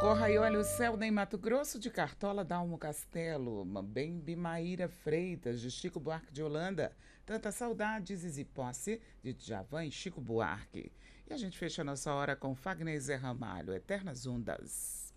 Corra e olha o céu em Mato Grosso, de Cartola, Dalmo Castelo, Mambembe Maíra Freitas, de Chico Buarque de Holanda, Tanta Saudade, Zizi Posse, de Djavan e Chico Buarque. E a gente fecha a nossa hora com Fagner e Zé Ramalho, Eternas Ondas.